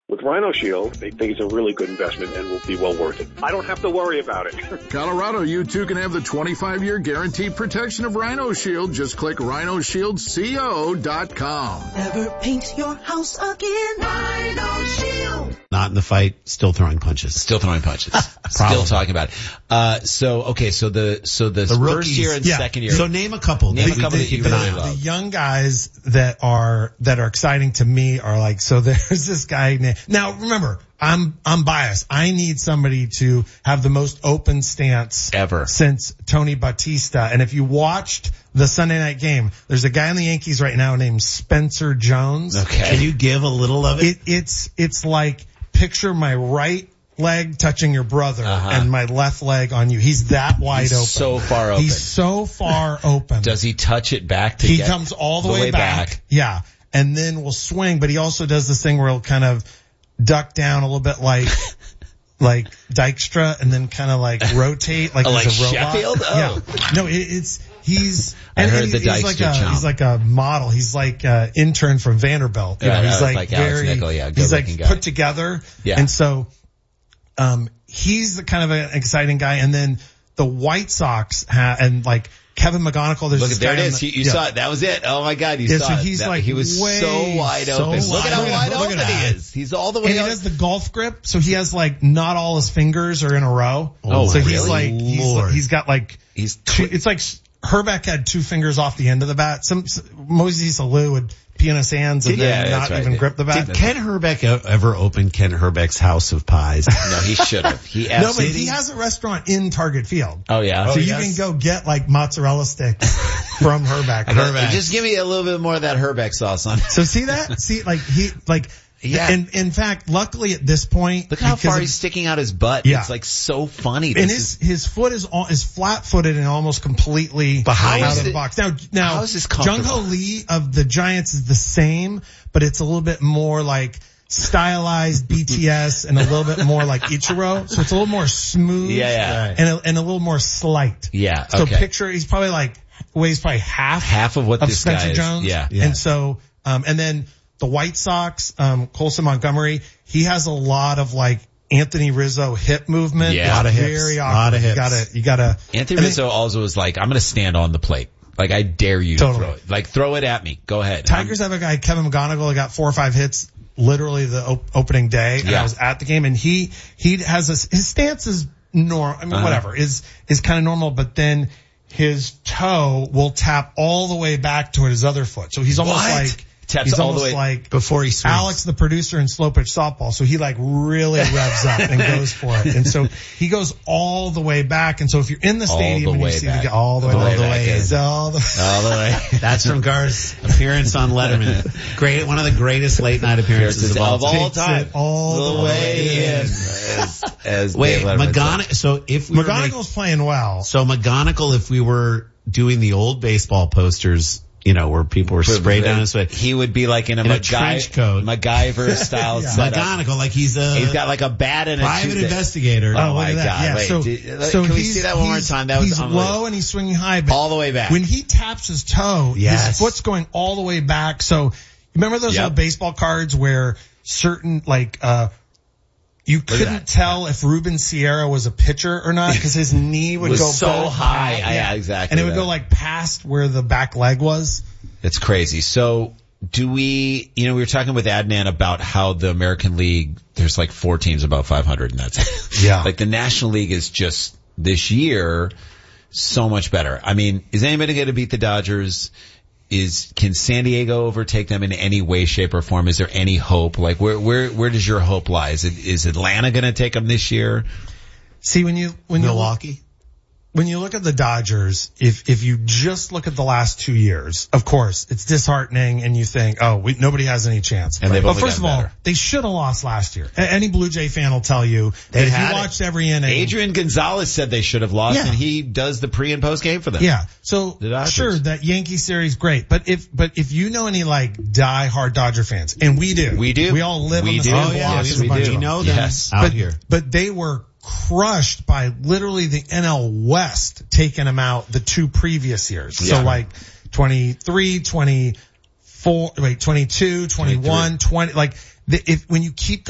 With Rhino Shield, they think it's a really good investment and will be well worth it. I don't have to worry about it. Colorado, you too can have the 25-year guaranteed protection of Rhino Shield. Just click rhinoshieldco.com. Never paint your house again. Rhino Shield. Not in the fight, still throwing punches. Still talking about it. So the The first rookies, year and second year. So name a couple. Name a couple that you really The love. young guys that are exciting to me are like, so there's this guy named, now remember, I'm biased. I need somebody to have the most open stance Ever. since Tony Batista. And if you watched the Sunday night game, there's a guy on the Yankees right now named Spencer Jones. Okay. Can you give a little of it? It's like, picture my right leg touching your brother and my left leg on you. He's that wide open. So far open. He's so far open. Does he touch it back to He get comes all the way back. Yeah. And then will swing, but he also does this thing where he'll kind of duck down a little bit like Dykstra and then kind of like rotate like like he's a robot. Sheffield? Oh. Yeah. No, I heard the Dykstra chomp. He's like a model. He's like an intern from Vanderbilt. You know, he's like Alex very, Nickel, he's like good-looking guy. put together. Yeah. And so, he's the kind of an exciting guy. And then the White Sox and like Kevin McGonigal. Look, there it is. You saw it. That was it. Oh my God, you saw so it. he's like he was way so wide open. Look at how wide open he is. He's all the way and he up. has the golf grip, so he has like not all his fingers are in a row. Oh, so really? he's like he's got like it's like Herbeck had two fingers off the end of the bat. Moses Alou would pee in his hands and then not even grip the bat. Did Ken Herbeck ever open Ken Herbeck's House of Pies? No, he should have. No, but he has a restaurant in Target Field. Oh yeah. So you can go get like mozzarella sticks from Herbeck. Just give me a little bit more of that Herbeck sauce on it. So see that? Yeah. And in fact, luckily at this point, look how far he's sticking out his butt. Yeah. It's like so funny. And his foot is flat-footed and almost completely out of the box. Now how is this comfortable? Jung-Ho Lee of the Giants is the same, but it's a little bit more like stylized BTS and a little bit more like Ichiro. So it's a little more smooth. Yeah. And a little more slight. Yeah. So okay. picture he's probably weighs half of what this Spencer guy is. Jones. Yeah. And so, and then the White Sox, Colson Montgomery, he has a lot of like Anthony Rizzo hip movement. Yeah. A lot of hips. Very awkward. A lot of hips. You gotta. Anthony Rizzo also was like, I'm going to stand on the plate. Like, I dare you to throw it. Like, throw it at me. Go ahead. Tigers have a guy, Kevin McGonigal, who got 4 or 5 hits literally the opening day. And I was at the game and he has his stance is normal. I mean, whatever is kind of normal, but then his toe will tap all the way back toward his other foot. So he's almost like, taps all the way like before he swings. Alex, the producer in Slow Pitch Softball. So he like really revs up and goes for it. And so he goes all the way back. And so if you're in the stadium and you see the guy all the way back. That's from Gar's appearance on Letterman. Great, one of the greatest late night appearances of all time. All the way in. Wait, McGonigal. So if McGonigal's playing well. So McGonigal, if we were doing the old baseball posters, you know, where people were sprayed down his face, he would be like in a trench coat, MacGyver style setup. McGonigal, like he's got like a bat and a private investigator. Oh my God! Yeah. Wait, so can we see that one more time? That was he's low and he's swinging high, but all the way back. When he taps his toe, his foot's going all the way back. So remember those old baseball cards where certain you couldn't tell if Ruben Sierra was a pitcher or not because his knee would go so high. Yeah, exactly. And it would go like past where the back leg was. It's crazy. So do we were talking with Adnan about how the American League, there's like 4 teams above 500 and that's it. Yeah. Like the National League is just this year so much better. I mean, is anybody going to beat the Dodgers? Can San Diego overtake them in any way, shape, or form? Is there any hope? Like, where does your hope lie? Is Atlanta going to take them this year? See, when Milwaukee? When you look at the Dodgers, if you just look at the last 2 years, of course, it's disheartening and you think, nobody has any chance. And but first of all, they should have lost last year. Any Blue Jay fan will tell you that if you watched every inning. Adrian Gonzalez said they should have lost and he does the pre and post game for them. Yeah. So sure, that Yankee series, great. But if you know any like die hard Dodger fans, and we do. We all live on the same block. Yes, we do. We know them out here. But they were crushed by literally the NL West taking them out the 2 previous years. Yeah. So like 23, 22, 21, 20, like when you keep